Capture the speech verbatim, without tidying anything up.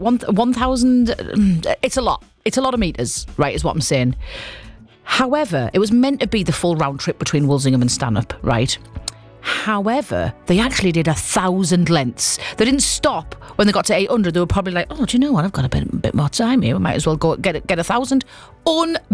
one one thousand. It's a lot. It's a lot of metres, right? Is what I'm saying. However, it was meant to be the full round trip between Walsingham and Stanhope, right? However, they actually did a thousand lengths. They didn't stop when they got to eight hundred. They were probably like, oh, do you know what? I've got a bit, bit more time here. We might as well go get, get a thousand.